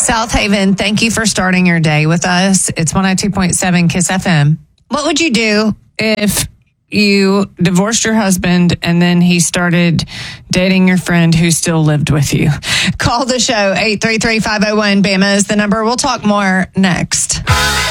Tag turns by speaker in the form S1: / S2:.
S1: South Haven, thank you for starting your day with us. It's 102.7 KISS FM. What would you do if you divorced your husband and then he started dating your friend who still lived with you? Call the show, 833-501-BAMA is the number. We'll talk more next.